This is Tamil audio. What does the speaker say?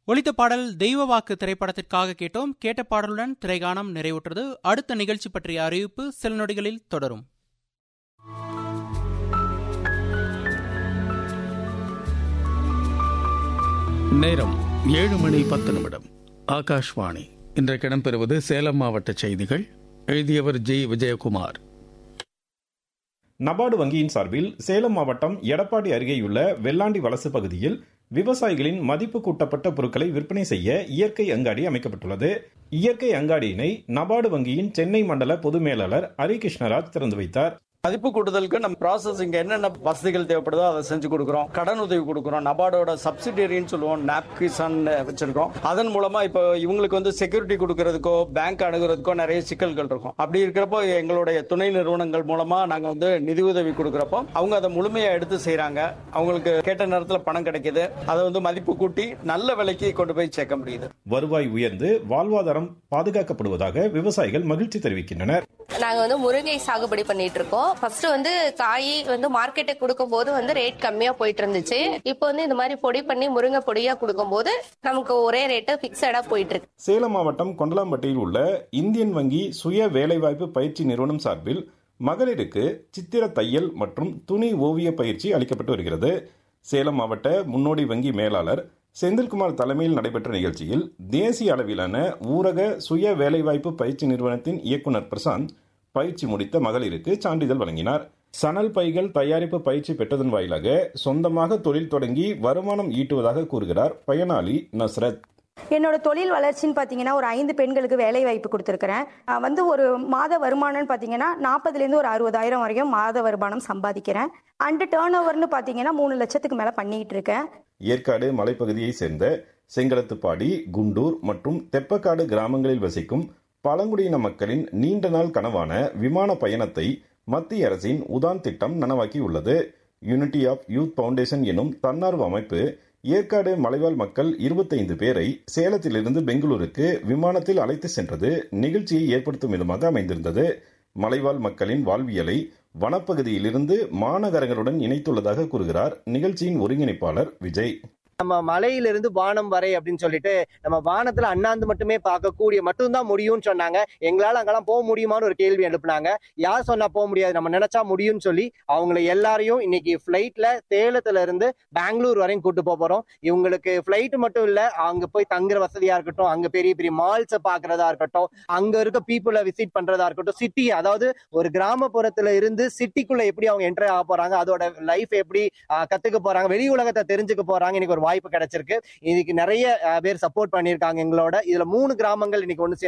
ஒலித்த பாடல் தெய்வ வாக்கு திரைப்படத்திற்காக கேட்டோம். கேட்ட பாடலுடன் திரைகாணம் நிறைவுற்றது. அடுத்த நிகழ்ச்சி பற்றிய அறிவிப்பு சில நொடிகளில் தொடரும். நேரம் 7:10. ஆகாஷ்வாணி. இன்றைக்கு இடம்பெறுவது சேலம் மாவட்ட செய்திகள். எழுதியவர் ஜி. விஜயகுமார். நபார்டு வங்கியின் சார்பில் சேலம் மாவட்டம் எடப்பாடி அருகேயுள்ள வெள்ளாண்டி வலசு பகுதியில் விவசாயிகளின் மதிப்பு கூட்டப்பட்ட பொருட்களை விற்பனை செய்ய இயற்கை அங்காடி அமைக்கப்பட்டுள்ளது. இயற்கை அங்காடியினை நபார்டு வங்கியின் சென்னை மண்டல பொது மேலாளர் ஹரிகிருஷ்ணராஜ் திறந்து வைத்தார். மதிப்பு கூட்டுதலுக்கு நம்ம ப்ராசஸிங் என்னென்ன வசதிகள் தேவைப்படுதோ அதை செஞ்சு கொடுக்குறோம். கடன் உதவி கொடுக்குறோம். நபார்டோட சப்சிடரின்னு சொல்லுவோம், நாப்கிசான் வச்சிருக்கோம். அதன் மூலமா இப்போ இவங்களுக்கு வந்து செக்யூரிட்டி கொடுக்கறதுக்கோ பேங்க் அணுகிறதுக்கோ நிறைய சிக்கல்கள் இருக்கும். அப்படி இருக்கிறப்போ எங்களுடைய துணை நிறுவனங்கள் மூலமா நாங்க வந்து நிதி உதவி கொடுக்கறப்போ அவங்க அதை முழுமையா எடுத்து செய்யறாங்க. அவங்களுக்கு கேட்ட நேரத்தில் பணம் கிடைக்குது. அதை வந்து மதிப்பு கூட்டி நல்ல விலைக்கு கொண்டு போய் சேர்க்க முடியுது. வருவாய் உயர்ந்து வாழ்வாதாரம் பாதுகாக்கப்படுவதாக விவசாயிகள் மகிழ்ச்சி தெரிவிக்கின்றனர். நாங்க வந்து முருங்கை சாகுபடி பண்ணிட்டு இருக்கோம். ஃபர்ஸ்ட் வந்து காய் வந்து மார்க்கெட்டுக்கு கொடுக்கும் போது வந்து ரேட் கம்மியா போயிட்டு இருந்துச்சு. இப்போ வந்து இந்த மாதிரி பொடி பண்ணி முருங்கை பொடியா கொடுக்கும் போது நமக்கு ஒரே ரேட்டு பிக்சடா போயிட்டு இருக்கு. சேலம் மாவட்டம் கொண்டலாம்பட்டியில் உள்ள இந்தியன் வங்கி சுய வேலைவாய்ப்பு பயிற்சி நிறுவனம் சார்பில் மகளிருக்கு சித்திர தையல் மற்றும் துணி ஓவிய பயிற்சி அளிக்கப்பட்டு வருகிறது. சேலம் மாவட்ட முன்னோடி வங்கி மேலாளர் செந்தில்குமார் தலைமையில் நடைபெற்ற நிகழ்ச்சியில் தேசிய அளவிலான ஊரக சுய வேலைவாய்ப்பு பயிற்சி நிறுவனத்தின் இயக்குநர் பிரசாந்த் பயிற்சி முடித்த மகளிருக்கு சான்றிதழ் வழங்கினார். சணல் பைகள் தயாரிப்பு பயிற்சி பெற்றதன் வாயிலாக சொந்தமாக தொழில் தொடங்கி வருமானம் ஈட்டுவதாக கூறுகிறார் பயனாளி நஸ்ரத். என்னோட தொழில் வளர்ச்சின்னு பார்த்தீங்கன்னா ஒரு 5 பெண்களுக்கு வேலை வாய்ப்பு கொடுத்துருக்கிறேன். வந்து ஒரு மாத வருமானம்னு பார்த்தீங்கன்னா 40,000 ஒரு 60,000 வரைக்கும் மாத வருமானம் சம்பாதிக்கிறேன். அண்டு டேர்ன் ஓவர்னு பார்த்தீங்கன்னா 3 லட்சத்துக்கு மேலே பண்ணிட்டு இருக்கேன். ஏற்காடு மலைப்பகுதியை சேர்ந்த செங்கலத்துப்பாடி, குண்டூர் மற்றும் தெப்பக்காடு கிராமங்களில் வசிக்கும் பழங்குடியின மக்களின் நீண்ட நாள் கனவான விமான பயணத்தை மத்திய அரசின் உதான் திட்டம் நனவாக்கியுள்ளது. யூனிட்டி ஆஃப் யூத் பவுண்டேஷன் எனும் தன்னார்வ அமைப்பு ஏற்காடு மலைவாழ் மக்கள் 25 பேரை சேலத்திலிருந்து பெங்களூருக்கு விமானத்தில் அழைத்து சென்றது நிகழ்ச்சியை ஏற்படுத்தும் விதமாக அமைந்திருந்தது. மலைவாழ் மக்களின் வாழ்வியலை வனப்பகுதியிலிருந்து மாநகரங்களுடன் இணைத்துள்ளதாக கூறுகிறார் நிகழ்ச்சியின் ஒருங்கிணைப்பாளர் விஜய். நம்ம மலையிலிருந்து வானம் வரை அப்படின்னு சொல்லிட்டு நம்ம வானத்துல அண்ணாந்து மட்டுமே பார்க்கக்கூடிய மட்டும்தான் முடியும்னு சொன்னாங்க. எங்களால அங்கெல்லாம் போக முடியுமான்னு ஒரு கேள்வி எழுப்புனாங்க. யார் சொன்னா போக முடியாது, நம்ம நினைச்சா முடியும்னு சொல்லி அவங்களை எல்லாரையும் இன்னைக்கு பிளைட்ல சேலத்துல இருந்து பெங்களூர் வரையும் கூட்டு போறோம். இவங்களுக்கு பிளைட் மட்டும் இல்ல, அங்க போய் தங்குற வசதியா இருக்கட்டும், அங்க பெரிய பெரிய மால்ஸை பாக்குறதா இருக்கட்டும், அங்க இருக்க பீப்புளை விசிட் பண்றதா இருக்கட்டும், சிட்டி அதாவது ஒரு கிராமப்புறத்துல இருந்து சிட்டிக்குள்ள எப்படி அவங்க என்டர் ஆக போறாங்க, அதோட லைஃப் எப்படி கத்துக்க போறாங்க, வெளி உலகத்தை தெரிஞ்சுக்க போறாங்க. இன்னைக்கு ஒரு வாய்ப்பு கிடைச்சிருக்கு. இதுக்கு நிறைய பேர் சப்போர்ட் பண்ணியிருக்காங்க எங்களோட. இதுல 3 கிராமங்கள் இன்னைக்கு ஒன்று